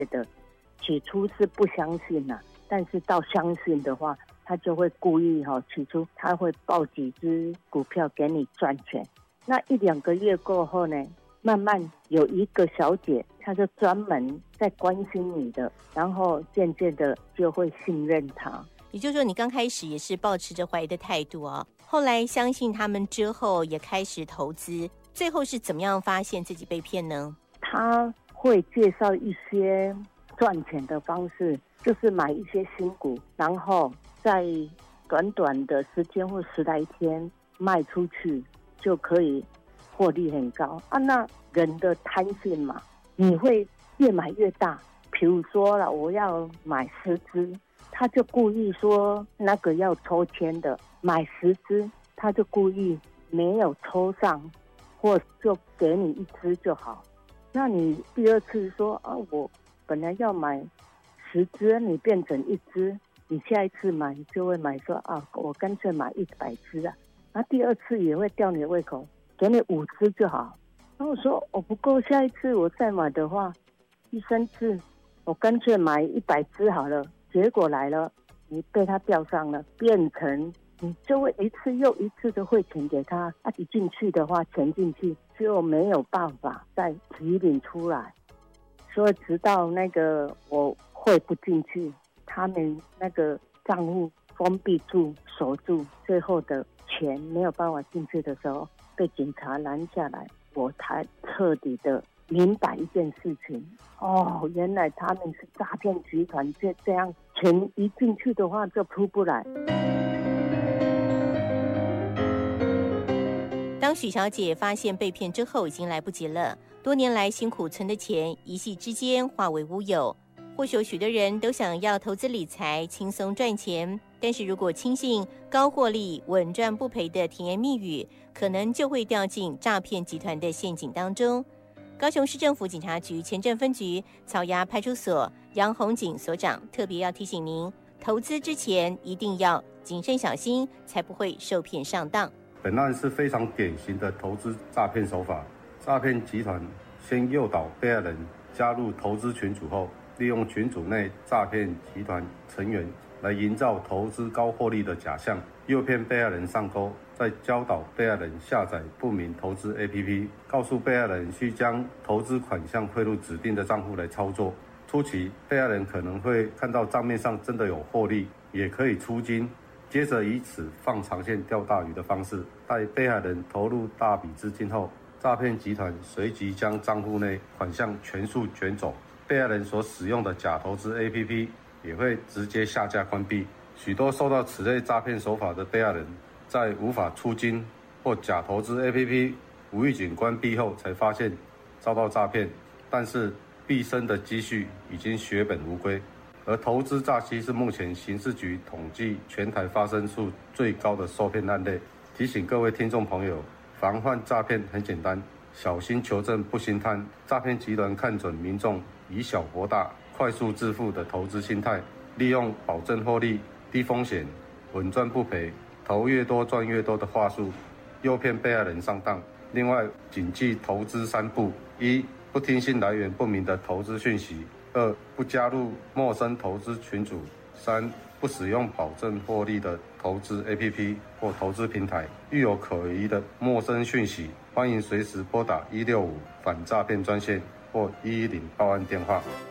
的，起初是不相信啦，但是到相信的话，他就会故意起初他会报几只股票给你赚钱。那1-2个月过后呢，慢慢有一个小姐，她就专门在关心你的，然后渐渐的就会信任她。 也就是说，你刚开始也是抱持着怀疑的态度哦，后来相信他们之后，也开始投资，最后是怎么样发现自己被骗呢？ 他会介绍一些赚钱的方式，就是买一些新股，然后在短短的时间或10来天卖出去，就可以获利很高啊。那人的贪性嘛，你会越买越大。比如说了，我要买10只，他就故意说那个要抽签的，买10只，他就故意没有抽上，或就给你1只就好。那你第2次说啊，我本来要买10只，你变成1只，你下一次买就会买说啊，我干脆买100只啊。那第2次也会吊你的胃口，给你5只就好。然后我说我不够，下一次我再买的话，第3次我干脆买100只好了。结果来了，你被他钓上了，变成你就会一次又一次的汇钱给他，一进去的话，钱进去就没有办法再提领出来，所以直到那个我汇不进去，他们那个账户封闭住锁住，最后的钱没有办法进去的时候，被警察拦下来，我才彻底的明白一件事情，原来他们是诈骗集团，这样钱一进去的话就出不来。 当许小姐发现被骗之后，已经来不及了。多年来辛苦存的钱，一夕之间化为乌有。或许许多人都想要投资理财，轻松赚钱，但是如果轻信高获利、稳赚不赔的甜言蜜语，可能就会掉进诈骗集团的陷阱当中。高雄市政府警察局前镇分局草衙派出所杨宏景所长特别要提醒您，投资之前一定要谨慎小心，才不会受骗上当。 本案是非常典型的投资诈骗手法，诈骗集团先诱导被害人加入投资群组后，利用群组内诈骗集团成员来营造投资高获利的假象，诱骗被害人上钩，再教导被害人下载不明投资 APP， 告诉被害人需将投资款项汇入指定的账户来操作。初期被害人可能会看到账面上真的有获利，也可以出金，接着以此放长线钓大鱼的方式，待被害人投入大笔资金后，诈骗集团随即将账户内款项全数卷走，被害人所使用的假投资 APP 也会直接下架关闭。许多受到此类诈骗手法的被害人，在无法出金或假投资 APP 无预警关闭后，才发现遭到诈骗，但是毕生的积蓄已经血本无归。而投资诈欺是目前刑事局统计全台发生数最高的受骗案类。提醒各位听众朋友，防范诈骗很简单，小心求证不心贪。诈骗集团看准民众以小博大、快速致富的投资心态，利用保证获利、低风险、稳赚不赔、投越多赚越多的话术，诱骗被害人上当。另外，谨记投资3不：1、不听信来源不明的投资讯息；2、不加入陌生投资群组；3、不使用保证获利的投资 APP 或投资平台。遇有可疑的陌生讯息，欢迎随时拨打165反诈骗专线或110报案电话。